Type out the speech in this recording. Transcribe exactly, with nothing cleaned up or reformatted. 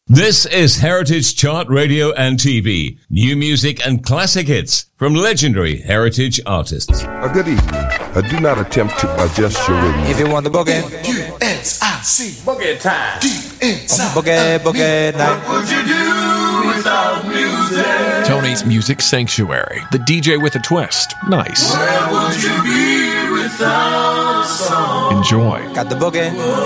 This is Heritage Chart Radio and T V. New music and classic hits from legendary heritage artists. A good evening. Uh, do not attempt to adjust your rhythm. If you want the boogie, U S I C Boogie time. Deep inside boogie, boogie night. What would you do without music? Tony's Music Sanctuary. The D J with a twist. Nice. Where would you be without a song? Enjoy. Got the boogie.